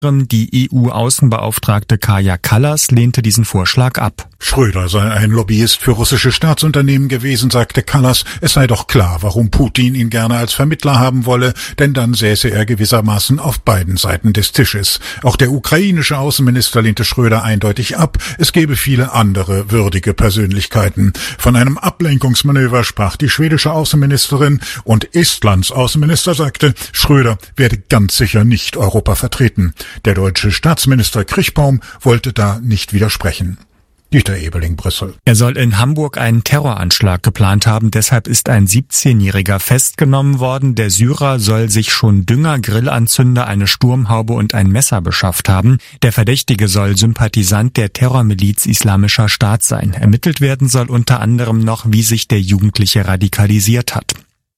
Die EU-Außenbeauftragte Kaja Kallas lehnte diesen Vorschlag ab. Schröder sei ein Lobbyist für russische Staatsunternehmen gewesen, sagte Kallas. Es sei doch klar, warum Putin ihn gerne als Vermittler haben wolle, denn dann säße er gewissermaßen auf beiden Seiten des Tisches. Auch der ukrainische Außenminister lehnte Schröder eindeutig ab. Es gäbe viele andere würdige Persönlichkeiten. Von einem Ablenkungsmanöver sprach die schwedische Außenministerin und Estlands Außenminister sagte, Schröder werde ganz sicher nicht Europa vertreten. Der deutsche Staatsminister Krichbaum wollte da nicht widersprechen. Dieter Ebeling, Brüssel. Er soll in Hamburg einen Terroranschlag geplant haben, deshalb ist ein 17-Jähriger festgenommen worden. Der Syrer soll sich schon Dünger, Grillanzünder, eine Sturmhaube und ein Messer beschafft haben. Der Verdächtige soll Sympathisant der Terrormiliz Islamischer Staat sein. Ermittelt werden soll unter anderem noch, wie sich der Jugendliche radikalisiert hat.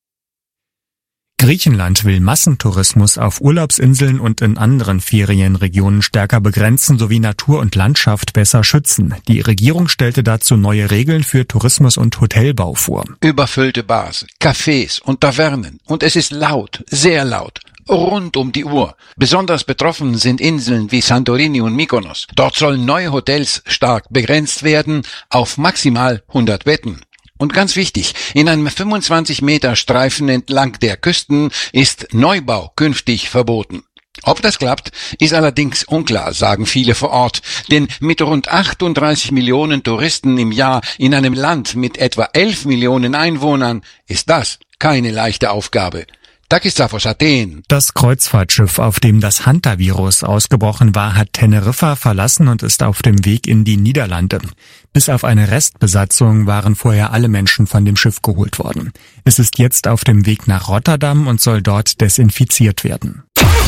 Griechenland will Massentourismus auf Urlaubsinseln und in anderen Ferienregionen stärker begrenzen sowie Natur und Landschaft besser schützen. Die Regierung stellte dazu neue Regeln für Tourismus und Hotelbau vor. Überfüllte Bars, Cafés und Tavernen. Und es ist laut, sehr laut. Rund um die Uhr. Besonders betroffen sind Inseln wie Santorini und Mykonos. Dort sollen neue Hotels stark begrenzt werden auf maximal 100 Betten. Und ganz wichtig, in einem 25-Meter-Streifen entlang der Küsten ist Neubau künftig verboten. Ob das klappt, ist allerdings unklar, sagen viele vor Ort. Denn mit rund 38 Millionen Touristen im Jahr in einem Land mit etwa 11 Millionen Einwohnern ist das keine leichte Aufgabe. Takis Athen. Das Kreuzfahrtschiff, auf dem das Hantavirus ausgebrochen war, hat Teneriffa verlassen und ist auf dem Weg in die Niederlande. Bis auf eine Restbesatzung waren vorher alle Menschen von dem Schiff geholt worden. Es ist jetzt auf dem Weg nach Rotterdam und soll dort desinfiziert werden.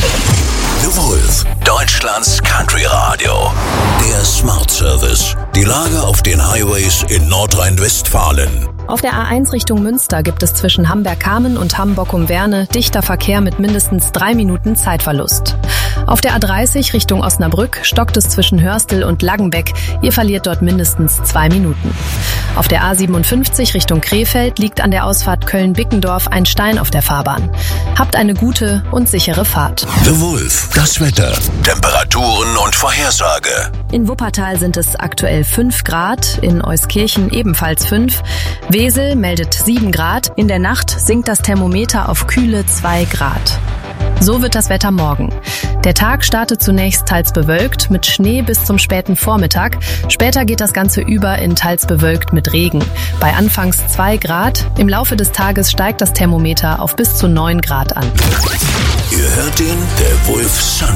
The Wolf, Deutschlands Country Radio. Der Smart Service. Die Lage auf den Highways in Nordrhein-Westfalen. Auf der A1 Richtung Münster gibt es zwischen Hamberg-Kamen und Hamm-Bockum-Werne dichter Verkehr mit mindestens 3 Minuten Zeitverlust. Auf der A30 Richtung Osnabrück stockt es zwischen Hörstel und Laggenbeck. Ihr verliert dort mindestens 2 Minuten. Auf der A57 Richtung Krefeld liegt an der Ausfahrt Köln-Bickendorf ein Stein auf der Fahrbahn. Habt eine gute und sichere Fahrt. The Wolf, das Wetter, Temperaturen und Vorhersage. In Wuppertal sind es aktuell 5 Grad, in Euskirchen ebenfalls 5. Wesel meldet 7 Grad. In der Nacht sinkt das Thermometer auf kühle 2 Grad. So wird das Wetter morgen. Der Tag startet zunächst teils bewölkt mit Schnee bis zum späten Vormittag. Später geht das Ganze über in teils bewölkt mit Regen. Bei anfangs 2 Grad. Im Laufe des Tages steigt das Thermometer auf bis zu 9 Grad an. Ihr hört den The Wolf Sun